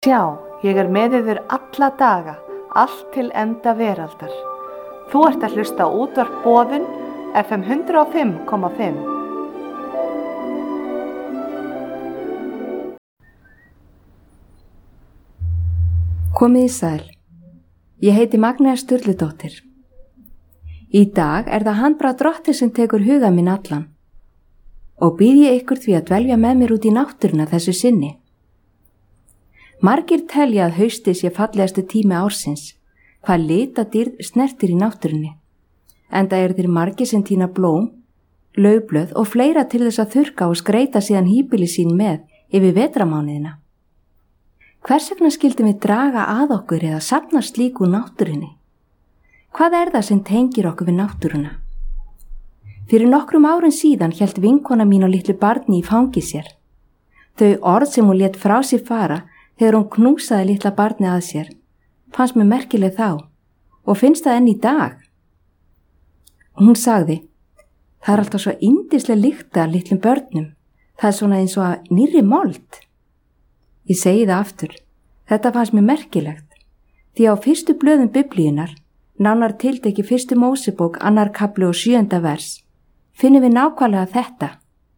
Sjá, ég með yður alla daga, allt til enda veraldar. Þú ert að hlusta á útvarp Boðun, FM 105,5. Komið í sæl. Ég heiti Magnea Sturludóttir. Í dag það handbragð Drottins sem tekur huga minn allan og býð ég ykkur því að dvelja með mér út í náttúruna þessu sinni. Margir telja að haustið sé fallegastu tími ársins, hvað litadýrð snertir í náttúrunni, enda þeir margir sem tína blóm, laufblöð og fleira til þess að þurrka og skreita síðan híbýli sín með yfir vetramánuðina. Hvers vegna skildum við draga að okkur eða safna slíku úr náttúrunni? Hvað það sem tengir okkur við náttúruna? Fyrir nokkrum árum síðan hélt vinkona mín og litlu barni í fangi sér. Þau orð sem hún lét frá sér fara þegar hún knúsaði litla barni að sér, fannst mér merkileg þá og finnst það enn í dag. Hún sagði, það alltaf svo yndisleg lykt af litlum börnum, það svona eins og að nýrri mold. Ég segi það aftur, þetta fannst mér merkilegt, því á fyrstu blöðum Biblíunar, nánar tiltekið fyrstu Mósebók, 2. kafli og 7. vers, finnum við nákvæmlega þetta.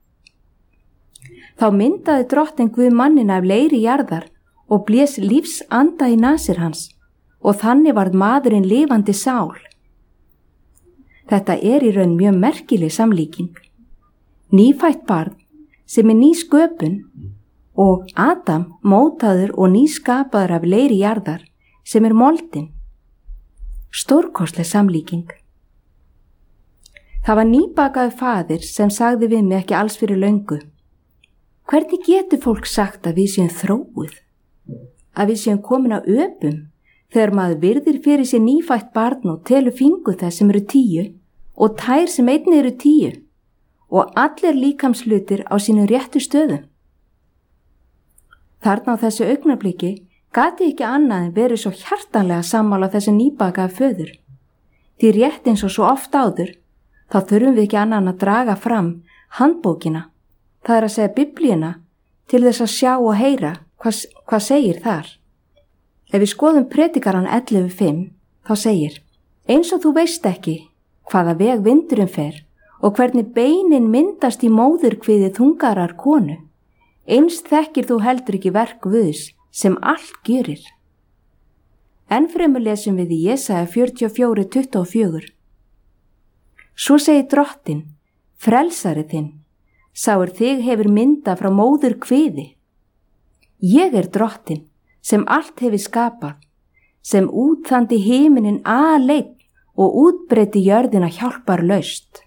Þá myndaði Drottinn Guð manninn af leiri jarðar og blés lífs anda í nasir hans og þannig varð maðurinn lifandi sál. Þetta í raun mjög merkileg samlíking. Nýfætt barn sem ný sköpun og Adam mótaður og nýskapaður af leiri jarðar sem moldin. Stórkostleg samlíking. Það var nýbakaður faðir sem sagði við mig ekki alls fyrir löngu. Hvernig getur fólk sagt að við séum þróuð? Að við séum komin á öpum þegar maður virðir fyrir sér nýfætt barn og telur fingur þess sem 10 og tær sem einnig 10 og allir líkamshlutir á sínum réttu stöðum. Þarna á þessu augnabliki gat ég ekki annað en verið svo hjartanlega sammála þessu nýbakaða föður. Því rétt eins og svo oft áður, þá þurfum við ekki annað en að draga fram handbókina, það að segja Biblíuna, til þess að sjá og heyra hvað segir þar. Ef við skoðum Predikarann 11:5, þá segir, eins og þú veist ekki hvaða veg vindurinn fer og hvernig beinin myndast í móðurkviði þungarar konu, eins þekkir þú heldur ekki verk Guðs sem allt gjörir. Ennfremur lesum við í Jesaja 44:24. Svo segir Drottinn, frelsari þinn, sá þig hefur mynda frá móðurkviði. Ég Drottinn, sem allt hefur skapað, sem útþandi himinin aleinn og útbreiddi jörðina hjálparlaust.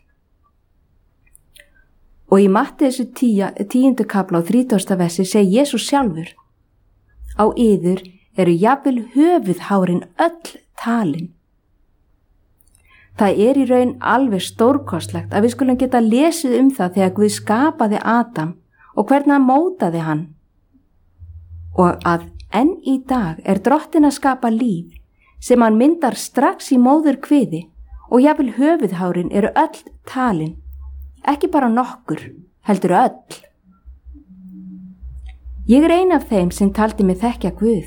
Og í Matteusar 10. kafla og 30. versi segir Jesús sjálfur, á yður jafnvel höfuðhárin öll talin. Það í raun alveg stórkostlegt að við skulum geta lesið það þegar Guð skapaði Adam og hvernig hann mótaði hann. Og að enn í dag Drottinn að skapa líf sem hann myndar strax í móðurkviði og jafnvel höfuðhárin öll talin, ekki bara nokkur, heldur öll. Ég ein af þeim sem taldi mig þekkja Guð.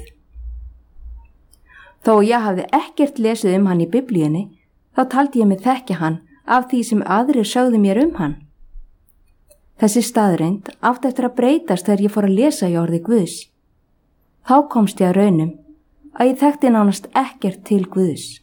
Þó ég hafði ekkert lesið hann í Biblíunni, þá taldi ég mig þekkja hann af því sem aðrir sögðu mér hann. Þessi staðreynd átti eftir að breytast þegar ég fór að lesa í orði Guðs. Þá komst ég að raunum að ég þekkti nánast ekkert til Guðs.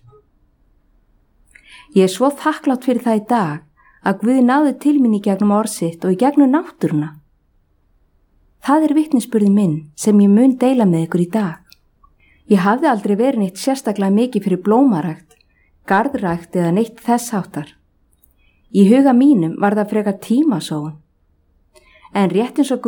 Ég svo þakklátt fyrir það í dag að Guð náði til mín í gegnum orð sitt og í gegnum náttúruna. Það vitnisburður minn sem ég mun deila með ykkur í dag. Ég hafði aldrei verið neitt sérstaklega mikið fyrir blómarækt, garðrækt eða neitt þess háttar. Í huga mínum var það frekar tímasóun. En rétt eins og